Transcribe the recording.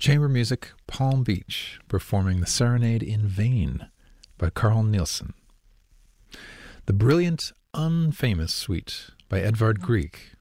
Chamber music, Palm Beach, performing the Serenade in Vain by Carl Nielsen. The brilliant, unfamous suite by Edvard Grieg,